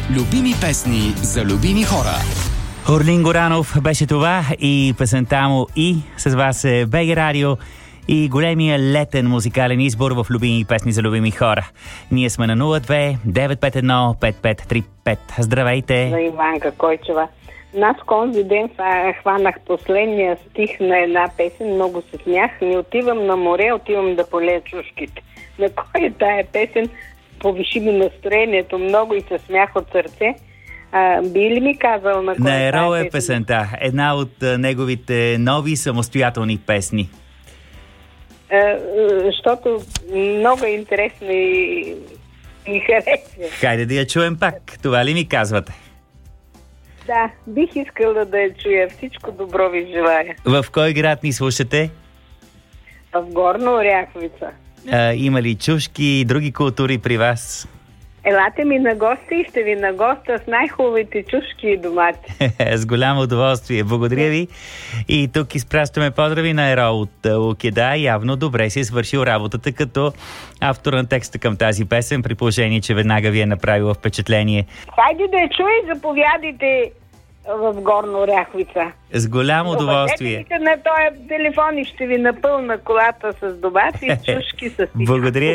Любими песни за любими хора. Орлин Горанов беше това и песента му и с вас е БГ Радио и големия летен музикален избор в любими песни за любими хора. Ние сме на 02-951-5535. Здравейте! За Иванка Койчева. Аз конзи ден хванах последния стих на една песен, много се смях. Не отивам на море, отивам да полея чушките. На кой е тая песен? Повиши ми настроението много и се смях от сърце. Би ли ми казал на кой на Ерол е е песента. Една от неговите нови самостоятелни песни. Защото много е интересно и ми харесва. Хайде да я чуем пак. Това ли ми казвате? Да, бих искала да я чуя. Всичко добро ви желая. В кой град ни слушате? В Горна Оряховица. Има ли чушки и други култури при вас? Елате ми на гости и ще ви на госта с най-хубавите чушки и домати. С голямо удоволствие. Благодаря ви. И тук изпращаме поздрави на Ерол от Лукеда. Явно добре си е свършил работата като автор на текста към тази песен, при положение, че веднага ви е направила впечатление. Хайде да я чуя и заповядайте в Горна Оряховица. С голямо удоволствие. На този телефон и ще ви напълна колата с домати и чушки с всичко. Благодаря.